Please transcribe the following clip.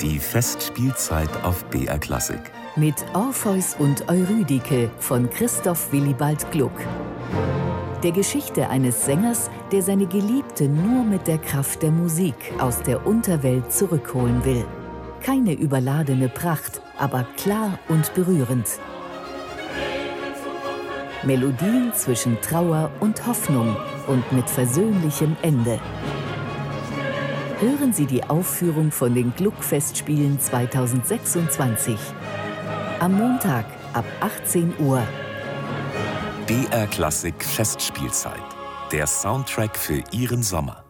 Die Festspielzeit auf BR Klassik. Mit Orpheus und Eurydike von Christoph Willibald Gluck. Der Geschichte eines Sängers, der seine Geliebte nur mit der Kraft der Musik aus der Unterwelt zurückholen will. Keine überladene Pracht, aber klar und berührend. Melodien zwischen Trauer und Hoffnung und mit versöhnlichem Ende. Hören Sie die Aufführung von den Gluck-Festspielen 2026. Am Montag ab 18 Uhr. BR Klassik Festspielzeit. Der Soundtrack für Ihren Sommer.